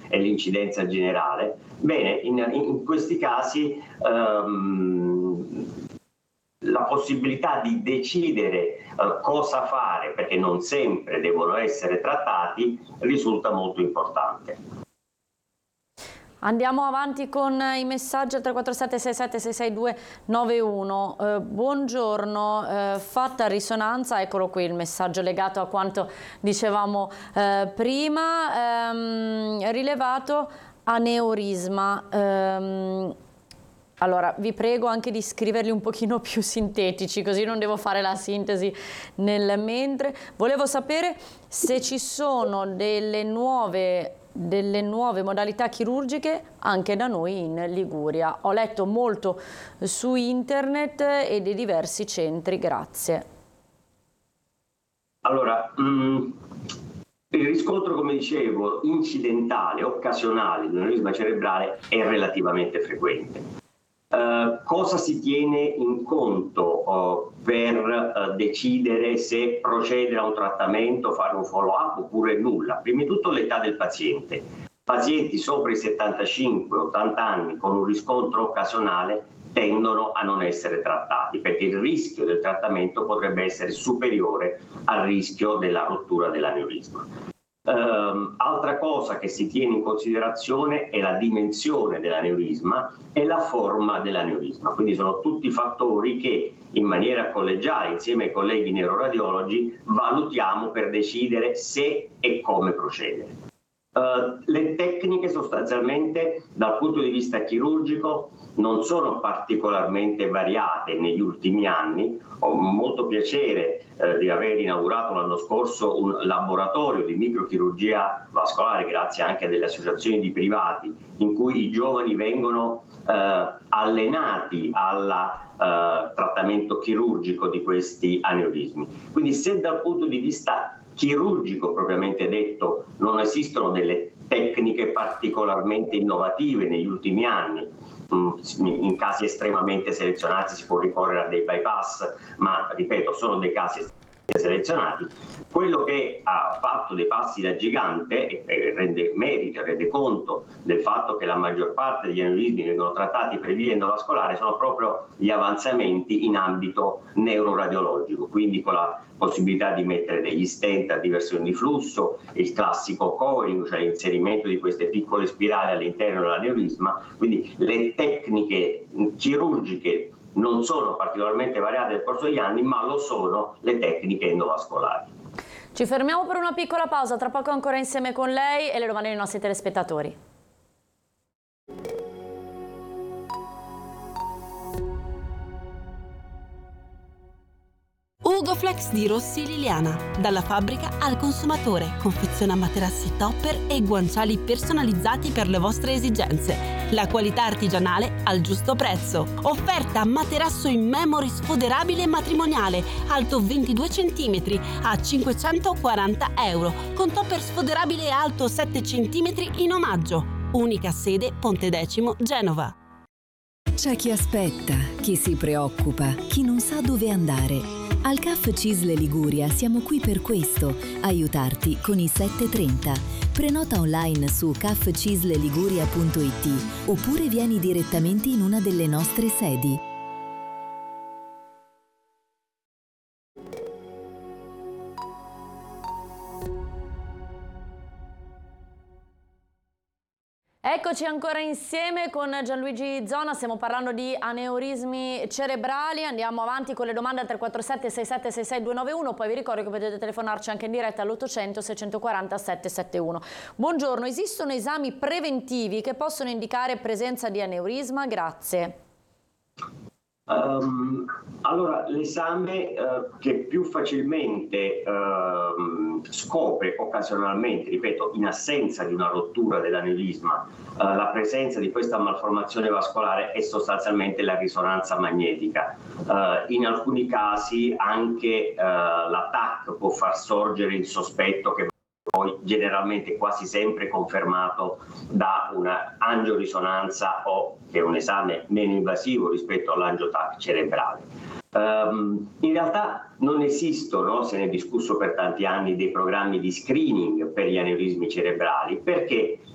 e l'incidenza generale. Bene, in questi casi la possibilità di decidere cosa fare, perché non sempre devono essere trattati, risulta molto importante. Andiamo avanti con i messaggi al 347 67 66 291. Buongiorno, fatta risonanza, eccolo qui il messaggio legato a quanto dicevamo prima, rilevato aneurisma. Allora, vi prego anche di scriverli un pochino più sintetici, così non devo fare la sintesi nel mentre. Volevo sapere se ci sono delle nuove modalità chirurgiche anche da noi in Liguria. Ho letto molto su internet e di diversi centri, grazie. Allora, il riscontro, come dicevo, incidentale, occasionale di un aneurisma cerebrale è relativamente frequente. Cosa si tiene in conto per decidere se procedere a un trattamento, fare un follow-up oppure nulla? Prima di tutto l'età del paziente. Pazienti sopra i 75-80 anni con un riscontro occasionale tendono a non essere trattati perché il rischio del trattamento potrebbe essere superiore al rischio della rottura dell'aneurisma. Altra cosa che si tiene in considerazione è la dimensione dell'aneurisma e la forma dell'aneurisma, quindi sono tutti fattori che in maniera collegiale insieme ai colleghi neuroradiologi valutiamo per decidere se e come procedere. Le tecniche sostanzialmente dal punto di vista chirurgico non sono particolarmente variate negli ultimi anni. Ho molto piacere di aver inaugurato l'anno scorso un laboratorio di microchirurgia vascolare grazie anche a delle associazioni di privati in cui i giovani vengono allenati al trattamento chirurgico di questi aneurismi. Quindi se dal punto di vista chirurgico propriamente detto non esistono delle tecniche particolarmente innovative negli ultimi anni, in casi estremamente selezionati si può ricorrere a dei bypass, ma ripeto sono dei casi selezionati. Quello che ha fatto dei passi da gigante e rende conto del fatto che la maggior parte degli aneurismi vengono trattati per via endovascolare sono proprio gli avanzamenti in ambito neuroradiologico, quindi con la possibilità di mettere degli stent a diversione di flusso, il classico coring, cioè l'inserimento di queste piccole spirali all'interno dell'aneurisma, quindi le tecniche chirurgiche non sono particolarmente variate nel corso degli anni, ma lo sono le tecniche endovascolari. Ci fermiamo per una piccola pausa, tra poco ancora insieme con lei e le domande dei nostri telespettatori. Ugoflex di Rossi Liliana, dalla fabbrica al consumatore, confeziona materassi topper e guanciali personalizzati per le vostre esigenze. La qualità artigianale al giusto prezzo. Offerta materasso in memory sfoderabile matrimoniale, alto 22 cm a 540 €, con topper sfoderabile alto 7 cm in omaggio. Unica sede Ponte Decimo, Genova. C'è chi aspetta, chi si preoccupa, chi non sa dove andare. Al CAF CISL Liguria siamo qui per questo, aiutarti con i 730. Prenota online su cafcisleliguria.it oppure vieni direttamente in una delle nostre sedi. Eccoci ancora insieme con Gianluigi Zona, stiamo parlando di aneurismi cerebrali, andiamo avanti con le domande al 347 67 66 291, poi vi ricordo che potete telefonarci anche in diretta all'800 640 771. Buongiorno, esistono esami preventivi che possono indicare presenza di aneurisma? Grazie. Allora, l'esame che più facilmente scopre occasionalmente, ripeto, in assenza di una rottura dell'aneurisma, la presenza di questa malformazione vascolare è sostanzialmente la risonanza magnetica. In alcuni casi anche la TAC può far sorgere il sospetto che poi generalmente quasi sempre confermato da una angiorisonanza o che è un esame meno invasivo rispetto all'angioTAC cerebrale. In realtà non esistono, se ne è discusso per tanti anni, dei programmi di screening per gli aneurismi cerebrali perché